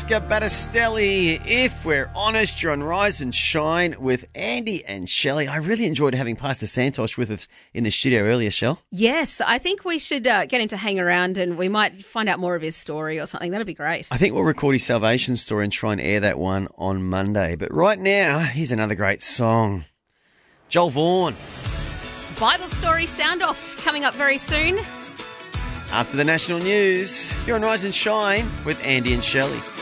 Oscar Battistelli. If we're honest, you're on Rise and Shine with Andy and Shelley. I really enjoyed having Pastor Santosh with us in the studio earlier, Shell. Yes, I think we should get him to hang around and we might find out more of his story or something. That'd be great. I think we'll record his salvation story and try and air that one on Monday. But right now, here's another great song. Joel Vaughan. Bible story sound off coming up very soon. After the national news, you're on Rise and Shine with Andy and Shelley.